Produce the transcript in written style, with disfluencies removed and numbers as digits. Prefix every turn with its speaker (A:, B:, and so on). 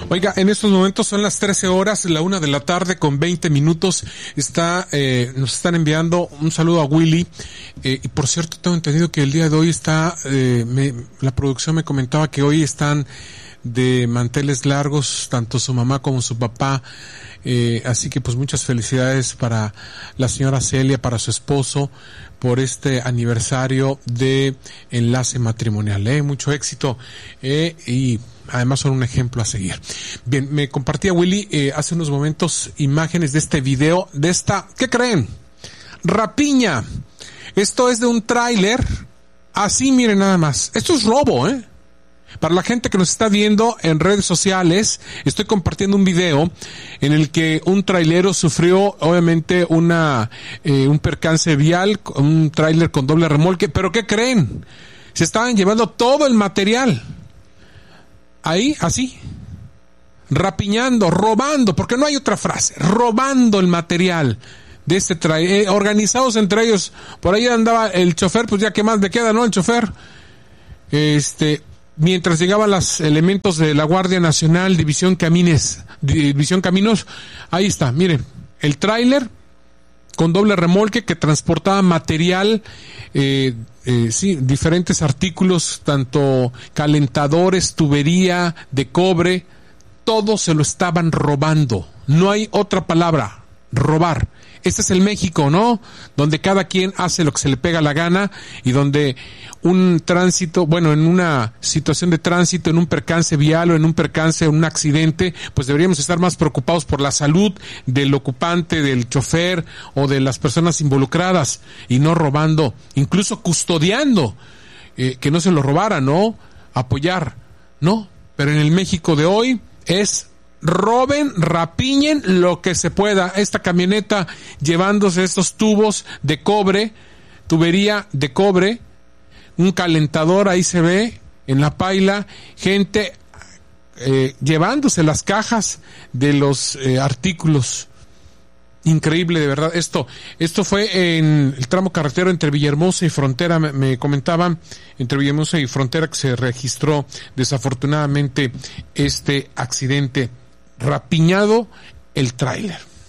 A: Oiga, en estos momentos son las 13 horas, la 1 de la tarde con 20 minutos. Nos están enviando un saludo a Willy. Y por cierto, tengo entendido que el día de hoy la producción me comentaba que hoy están de manteles largos, tanto su mamá como su papá. Así que pues muchas felicidades para la señora Celia, para su esposo, por este aniversario de enlace matrimonial. Mucho éxito, y además son un ejemplo a seguir. Bien, me compartía Willy hace unos momentos imágenes de este video, ¿qué creen? Rapiña. Esto es de un tráiler. Así, miren nada más. Esto es robo, Para la gente que nos está viendo en redes sociales, estoy compartiendo un video en el que un trailero sufrió, obviamente, un percance vial, un tráiler con doble remolque. ¿Pero qué creen? Se estaban llevando todo el material. Ahí, así. Rapiñando, robando, porque no hay otra frase. Robando el material de este trailer, organizados entre ellos. Por ahí andaba el chofer, pues ya que más le queda, ¿no? El chofer. Mientras llegaban los elementos de la Guardia Nacional, División Caminos, ahí está, miren, el tráiler con doble remolque que transportaba material, diferentes artículos, tanto calentadores, tubería de cobre, todo se lo estaban robando. No hay otra palabra, robar. Este es el México, ¿no? Donde cada quien hace lo que se le pega la gana y donde en una situación de tránsito, en un percance vial o en un accidente, pues deberíamos estar más preocupados por la salud del ocupante, del chofer o de las personas involucradas y no robando, incluso custodiando, que no se lo robaran, ¿no? Apoyar, ¿no? Pero en el México de hoy es roben, rapiñen lo que se pueda. Esta camioneta llevándose estos tubos de cobre, tubería de cobre, un calentador, ahí se ve en la paila, gente llevándose las cajas de los artículos. Increíble, de verdad. Esto fue en el tramo carretero entre Villahermosa y Frontera. Me comentaban, entre Villahermosa y Frontera, que se registró desafortunadamente este accidente. Rapiñado el tráiler.